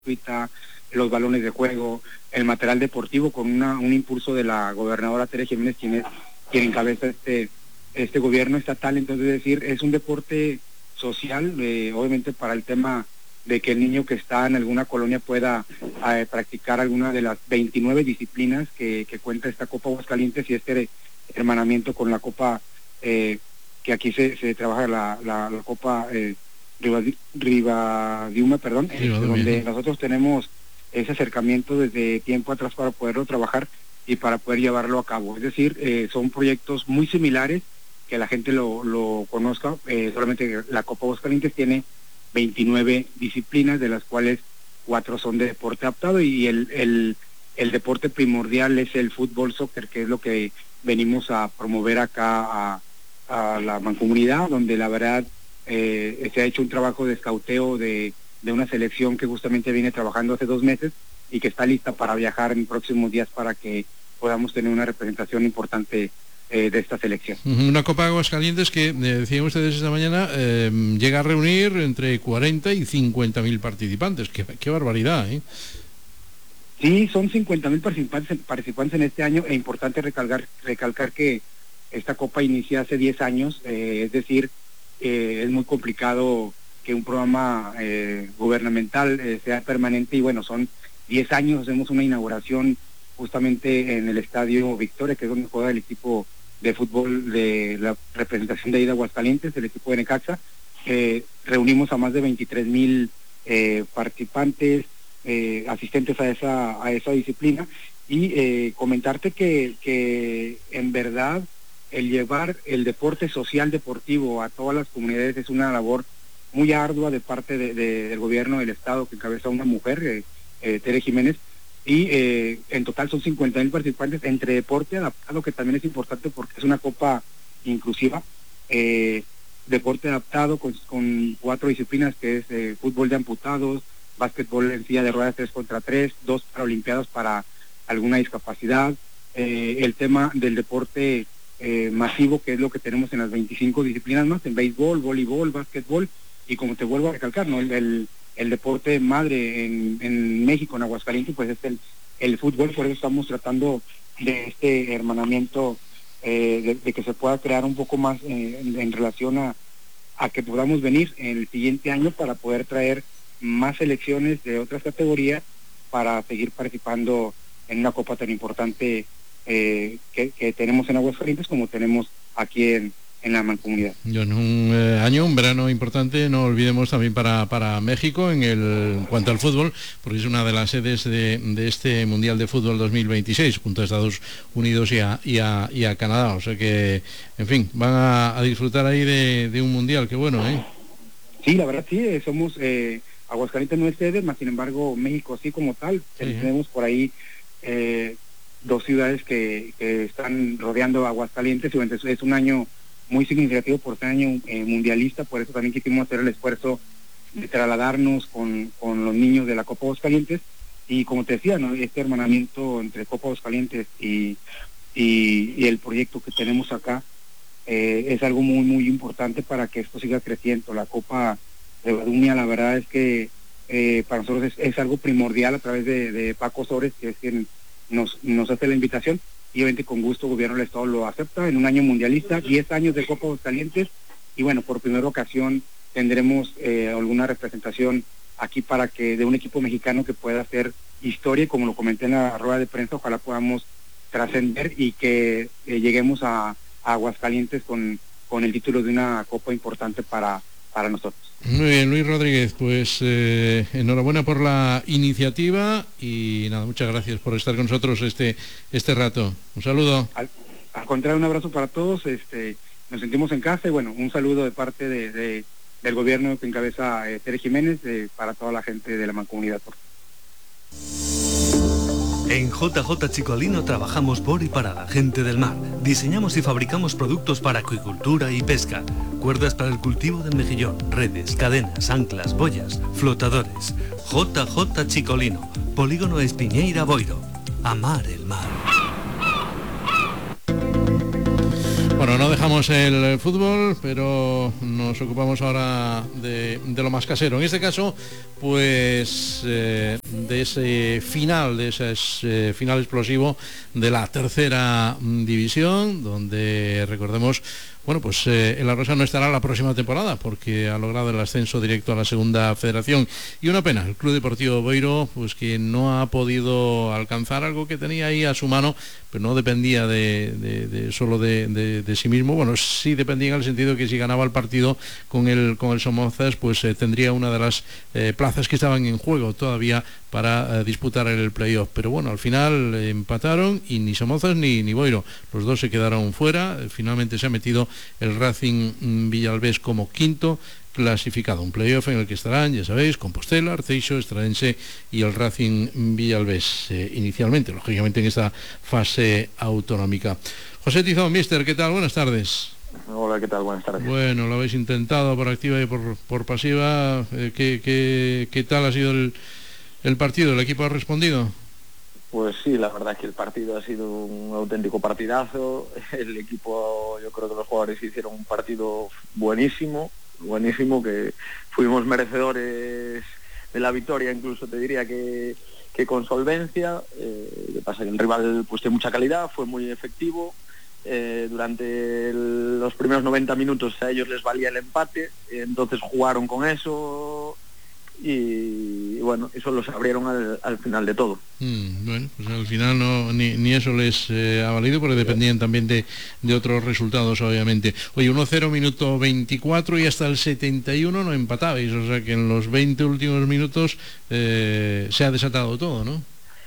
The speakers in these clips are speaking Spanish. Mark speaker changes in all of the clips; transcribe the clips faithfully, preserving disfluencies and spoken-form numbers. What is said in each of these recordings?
Speaker 1: gratuita, los balones de juego, el material deportivo, con una, un impulso de la gobernadora Tere Jiménez, quien es quien encabeza este este gobierno estatal. Entonces, es decir, es un deporte social, eh, obviamente para el tema de que el niño que está en alguna colonia pueda eh, practicar alguna de las veintinueve disciplinas que, que cuenta esta Copa Aguascalientes y este hermanamiento con la Copa eh, que aquí se, se trabaja la, la, la Copa eh, Rivadiuma, perdón, eh, donde nosotros tenemos ese acercamiento desde tiempo atrás para poderlo trabajar y para poder llevarlo a cabo. Es decir, eh, son proyectos muy similares, que la gente lo, lo conozca. Eh, solamente la Copa Aguascalientes tiene veintinueve disciplinas, de las cuales cuatro son de deporte adaptado, y el, el, el deporte primordial es el fútbol soccer, que es lo que venimos a promover acá a, a la mancomunidad, donde la verdad eh, se ha hecho un trabajo de escauteo de, de una selección que justamente viene trabajando hace dos meses y que está lista para viajar en próximos días para que podamos tener una representación importante eh, de esta selección.
Speaker 2: Una Copa Aguascalientes que, eh, decían ustedes esta mañana, eh, llega a reunir entre cuarenta y cincuenta mil participantes. ¡Qué, qué barbaridad! ¿eh?
Speaker 1: Sí, son cincuenta mil participantes, participantes en este año, e importante recalcar, recalcar que esta Copa inicia hace diez años, eh, es decir, eh, es muy complicado que un programa eh, gubernamental eh, sea permanente, y bueno, son diez años, hacemos una inauguración justamente en el Estadio Victoria, que es donde juega el equipo de fútbol de la representación de ahí de Aguascalientes, el equipo de Necaxa. Eh, reunimos a más de veintitrés mil eh, participantes, eh, asistentes a esa a esa disciplina, y eh, comentarte que, que en verdad el llevar el deporte social deportivo a todas las comunidades es una labor muy ardua de parte de, de, del gobierno del estado, que encabeza una mujer, eh, eh, Tere Jiménez, y eh, en total son cincuenta mil participantes entre deporte adaptado, que también es importante porque es una copa inclusiva, eh, deporte adaptado con, con cuatro disciplinas, que es eh, fútbol de amputados, básquetbol en silla de ruedas tres contra tres, dos paralimpiadas para alguna discapacidad, eh, el tema del deporte eh, masivo, que es lo que tenemos en las veinticinco disciplinas más, en béisbol, voleibol, básquetbol, y como te vuelvo a recalcar, ¿no? el, el el deporte madre en, en México, en Aguascalientes, pues es el, el fútbol. Por eso estamos tratando de este hermanamiento, eh, de, de que se pueda crear un poco más eh, en, en relación a, a que podamos venir en el siguiente año para poder traer más selecciones de otras categorías para seguir participando en una copa tan importante eh, que, que tenemos en Aguascalientes como tenemos aquí en en la mancomunidad.
Speaker 2: Yo en un eh, año, un verano importante, no olvidemos también para, para México en, el, en cuanto al fútbol, porque es una de las sedes de, de este Mundial de Fútbol dos mil veintiséis, junto a Estados Unidos y a, y a, y a Canadá. O sea que, en fin, van a, a disfrutar ahí de, de un Mundial, qué bueno, ¿eh?
Speaker 1: Sí, la verdad sí, eh, somos, eh, Aguascalientes no es sede, más sin embargo México sí como tal, sí, tenemos por ahí eh, dos ciudades que, que están rodeando Aguascalientes, y bueno, es un año muy significativo por ser año eh, mundialista. Por eso también quisimos hacer el esfuerzo de trasladarnos con, con los niños de la Copa Aguascalientes, y como te decía, ¿no? Este hermanamiento entre Copa Aguascalientes y, y, y el proyecto que tenemos acá eh, es algo muy muy importante para que esto siga creciendo. La Copa de Badumia, la verdad es que eh, para nosotros es, es algo primordial, a través de, de Paco Sores, que es quien nos, nos hace la invitación, y obviamente con gusto el gobierno del estado lo acepta en un año mundialista, diez años de Copa Aguascalientes, y bueno, por primera ocasión tendremos eh, alguna representación aquí para que de un equipo mexicano que pueda hacer historia, y como lo comenté en la rueda de prensa, ojalá podamos trascender y que eh, lleguemos a, a Aguascalientes con, con el título de una copa importante para, para nosotros.
Speaker 2: Muy bien, Luis Rodríguez, pues eh, enhorabuena por la iniciativa, y nada, muchas gracias por estar con nosotros este este rato. Un saludo.
Speaker 1: Al, al contrario, un abrazo para todos, este nos sentimos en casa, y bueno, un saludo de parte de, de del gobierno que encabeza eh, Tere Jiménez, eh, para toda la gente de la mancomunidad.
Speaker 3: En J J Chicolino trabajamos por y para la gente del mar. Diseñamos y fabricamos productos para acuicultura y pesca. Cuerdas para el cultivo del mejillón, redes, cadenas, anclas, boyas, flotadores. J J Chicolino, Polígono Espiñeira Boiro. Amar el mar.
Speaker 2: Bueno, no dejamos el fútbol, pero nos ocupamos ahora de, de lo más casero. En este caso, pues eh, de ese final, de ese eh, final explosivo de la tercera división, donde recordemos, bueno, pues eh, el Arrosa no estará la próxima temporada porque ha logrado el ascenso directo a la segunda federación. Y una pena, el Club Deportivo Boiro, pues que no ha podido alcanzar algo que tenía ahí a su mano, pero no dependía de, de, de solo de, de, de sí mismo. Bueno, sí dependía en el sentido que si ganaba el partido con el, con el Somozas, pues eh, tendría una de las eh, plazas que estaban en juego todavía para eh, disputar el playoff. Pero bueno, al final eh, empataron y ni Somozas ni, ni Boiro, los dos se quedaron fuera. Finalmente se ha metido el Racing Villalbés como quinto clasificado, un playoff en el que estarán, ya sabéis, Compostela, Arteixo, Estradense y el Racing Villalbés, eh, inicialmente, lógicamente en esta fase autonómica. José Tizón, mister, ¿qué tal? Buenas tardes.
Speaker 4: Hola, ¿qué tal? Buenas tardes.
Speaker 2: Bueno, lo habéis intentado por activa y por, por pasiva. Eh, ¿qué, qué, ¿Qué tal ha sido el, el partido? ¿El equipo ha respondido?
Speaker 4: Pues sí, la verdad es que el partido ha sido un auténtico partidazo. El equipo, yo creo que los jugadores hicieron un partido buenísimo, buenísimo, que fuimos merecedores de la victoria, incluso te diría que, que con solvencia. Eh, lo que pasa es que el rival pues tiene mucha calidad, fue muy efectivo. Eh, durante el, los primeros noventa minutos a ellos les valía el empate, entonces jugaron con eso y, y bueno, eso los abrieron al, al final de todo.
Speaker 2: Mm, bueno, pues al final no ni, ni eso les eh, ha valido, porque dependían también de, de otros resultados, obviamente. Oye, uno cero, minuto veinticuatro, y hasta el setenta y uno no empatabais, o sea que en los veinte últimos minutos eh, se ha desatado todo, ¿no?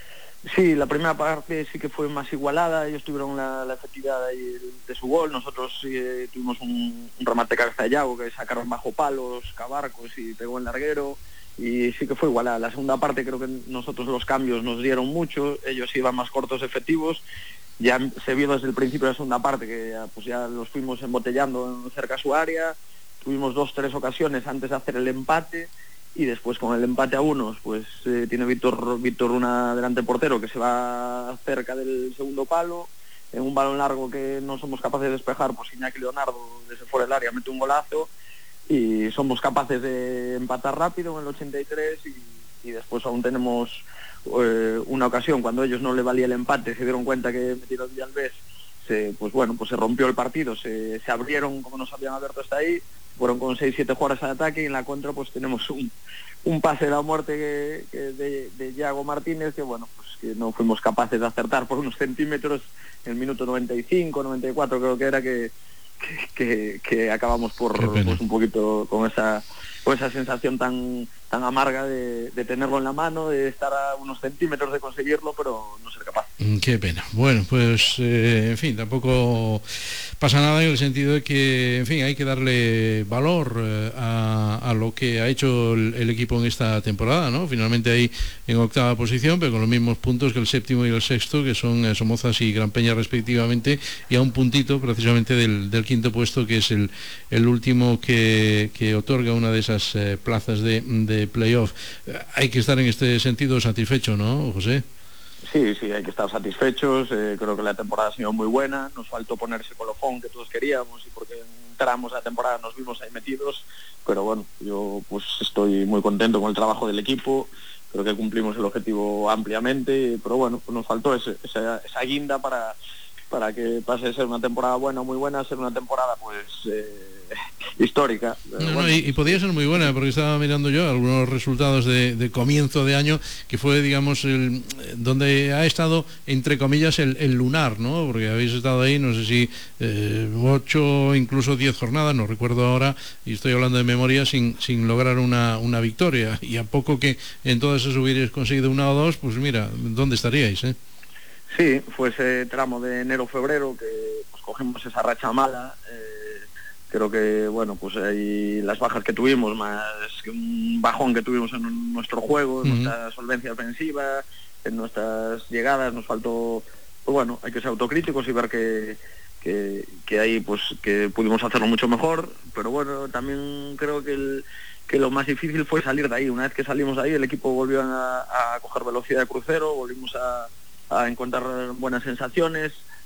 Speaker 4: Sí, la primera parte sí que fue más igualada, ellos tuvieron la, la efectividad ahí de su gol, nosotros eh, tuvimos un, un remate cabeza de Yago que sacaron bajo palos, Cabarcos y pegó en larguero, y sí que fue igualada. La segunda parte creo que nosotros los cambios nos dieron mucho, ellos iban más cortos efectivos, ya se vio desde el principio de la segunda parte que ya, pues ya los fuimos embotellando cerca a su área, tuvimos dos, tres ocasiones antes de hacer el empate, y después con el empate a unos, pues eh, tiene Víctor Víctor una delante portero que se va cerca del segundo palo, en un balón largo que no somos capaces de despejar, pues Iñaki Leonardo desde fuera del área mete un golazo, y somos capaces de empatar rápido en el ochenta y tres, y, y después aún tenemos eh, una ocasión cuando ellos no le valía el empate, se dieron cuenta que metieron Villalbés, se, pues bueno, pues se rompió el partido, se, se abrieron como nos habían abierto hasta ahí, fueron con seis siete jugadores al ataque, y en la contra pues tenemos un, un pase de la muerte que, que de, de Yago Martínez, que bueno, pues que no fuimos capaces de acertar por unos centímetros en el minuto noventa y cinco, noventa y cuatro creo que era, que, que, que, que acabamos por pues un poquito con esa con esa sensación tan tan amarga de, de tenerlo en la mano, de estar a unos centímetros de conseguirlo, pero no ser capaz.
Speaker 2: Qué pena. Bueno, pues eh, en fin, tampoco pasa nada en el sentido de que, en fin, hay que darle valor eh, a, a lo que ha hecho el, el equipo en esta temporada, ¿no? Finalmente ahí en octava posición, pero con los mismos puntos que el séptimo y el sexto, que son eh, Somozas y Gran Peña respectivamente, y a un puntito precisamente del, del quinto puesto, que es el, el último que, que otorga una de esas eh, plazas de, de playoff. Eh, hay que estar en este sentido satisfecho, ¿no, José?
Speaker 4: Sí, sí, hay que estar satisfechos, eh, creo que la temporada ha sido muy buena, nos faltó poner ese colofón que todos queríamos, y porque entramos a la temporada nos vimos ahí metidos, pero bueno, yo pues estoy muy contento con el trabajo del equipo, creo que cumplimos el objetivo ampliamente, pero bueno, pues nos faltó ese, esa, esa guinda para, para que pase de ser una temporada buena o muy buena a ser una temporada pues eh, histórica.
Speaker 2: No, bueno. no, y, y podía ser muy buena, porque estaba mirando yo algunos resultados de, de comienzo de año, que fue, digamos, el, donde ha estado, entre comillas, el, el lunar, ¿no? Porque habéis estado ahí, no sé si eh, ocho, incluso diez jornadas, no recuerdo ahora, y estoy hablando de memoria, sin, sin lograr una, una victoria. Y a poco que en todas esas hubierais conseguido una o dos, pues mira, ¿dónde estaríais, eh?
Speaker 4: Sí, fue ese tramo de enero-febrero que pues cogimos esa racha mala. Eh, creo que, bueno, pues ahí las bajas que tuvimos, más que un bajón que tuvimos en nuestro juego, en uh-huh. nuestra solvencia ofensiva, en nuestras llegadas, nos faltó, pues bueno, hay que ser autocríticos y ver que, que, que ahí pues que pudimos hacerlo mucho mejor, pero bueno, también creo que el que lo más difícil fue salir de ahí. Una vez que salimos de ahí, el equipo volvió a, a coger velocidad de crucero, volvimos a a encontrar buenas sensaciones,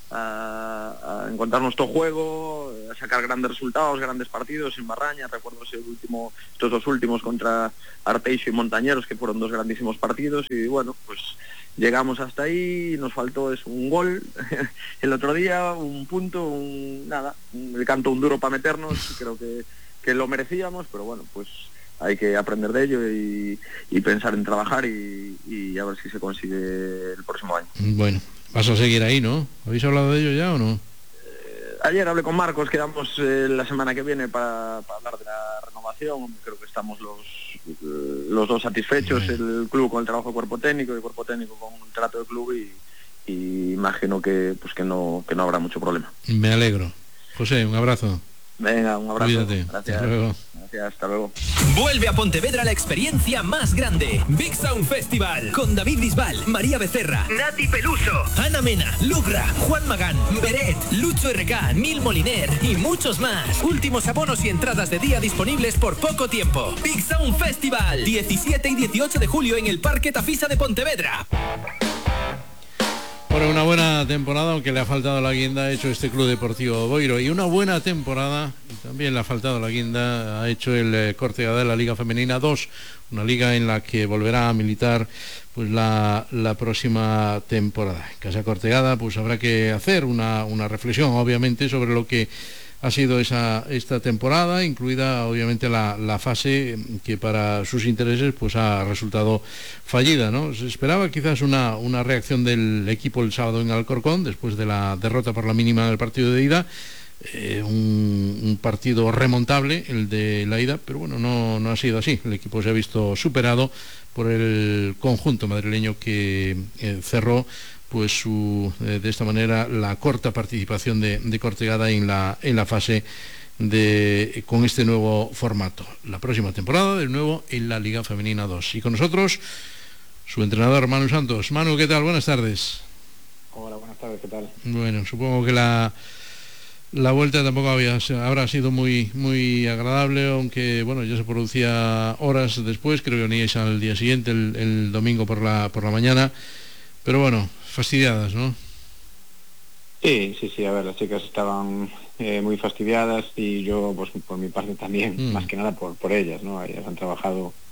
Speaker 4: a, a encontrar nuestro juego, a sacar grandes resultados, grandes partidos en Barraña. Recuerdo ese último, estos dos últimos contra Arteixo y Montañeros, que fueron dos grandísimos partidos, y bueno, pues llegamos hasta ahí, nos faltó es un gol el otro día, un punto, un nada, el canto un duro para meternos, creo que, que lo merecíamos, pero bueno, pues hay que aprender de ello y, y pensar en trabajar y, y a ver si se consigue el próximo año.
Speaker 2: Bueno, vas a seguir ahí, ¿no? ¿Habéis hablado de ello ya o no?
Speaker 4: Ayer hablé con Marcos, quedamos eh, la semana que viene para, para hablar de la renovación. Creo que estamos los los dos satisfechos, el club con el trabajo de cuerpo técnico y el cuerpo técnico con el trato del club, y, y imagino que pues que no que no habrá mucho problema.
Speaker 2: Me alegro. José, un abrazo.
Speaker 4: Venga, un abrazo.
Speaker 2: Cuídate.
Speaker 4: Gracias.
Speaker 2: Hasta luego.
Speaker 4: Gracias, hasta luego.
Speaker 5: Vuelve a Pontevedra la experiencia más grande. Big Sound Festival. Con David Bisbal, María Becerra, Nati Peluso, Ana Mena, Lugra, Juan Magán, Beret, Lucho R K, Neil Moliner y muchos más. Últimos abonos y entradas de día disponibles por poco tiempo. Big Sound Festival. diecisiete y dieciocho de julio en el Parque Tafisa de Pontevedra.
Speaker 2: Por una buena temporada, aunque le ha faltado la guinda, ha hecho este Club Deportivo Boiro, y una buena temporada, y también le ha faltado la guinda, ha hecho el eh, Cortegada de la Liga Femenina dos, una liga en la que volverá a militar pues la, la próxima temporada. En Casa Cortegada pues habrá que hacer una, una reflexión, obviamente, sobre lo que ha sido esa esta temporada, incluida obviamente la, la fase que para sus intereses pues ha resultado fallida, ¿no? Se esperaba quizás una, una reacción del equipo el sábado en Alcorcón, después de la derrota por la mínima del partido de ida, eh, un, un partido remontable el de la ida, pero bueno, no, no ha sido así. El equipo se ha visto superado por el conjunto madrileño que eh, cerró pues su, eh, de esta manera la corta participación de, de Cortegada en la, en la fase de con este nuevo formato. La próxima temporada de nuevo en la Liga Femenina dos. Y con nosotros su entrenador Manu Santos. Manu, ¿qué tal? Buenas tardes.
Speaker 1: Hola, buenas tardes, ¿qué tal?
Speaker 2: Bueno, supongo que la la vuelta tampoco había, habrá sido muy muy agradable, aunque bueno, ya se producía horas después, creo que veníais al día siguiente, el, el domingo por la por la mañana, pero bueno, fastidiadas, ¿no?
Speaker 1: Sí, sí, sí, a ver, las chicas estaban eh, muy fastidiadas y yo, pues por mi parte también, mm. más que nada por, por ellas, ¿no? Ellas han trabajado